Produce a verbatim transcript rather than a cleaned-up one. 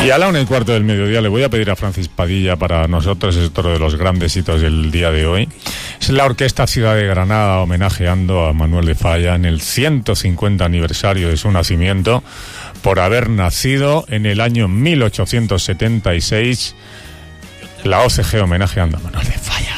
Y a la una y cuarto del mediodía le voy a pedir a Francis Padilla, para nosotros es otro de los grandes hitos del día de hoy. Es la Orquesta Ciudad de Granada homenajeando a Manuel de Falla en el ciento cincuenta aniversario de su nacimiento, por haber nacido en el año mil ochocientos setenta y seis. La O C G homenajeando a Manuel de Falla.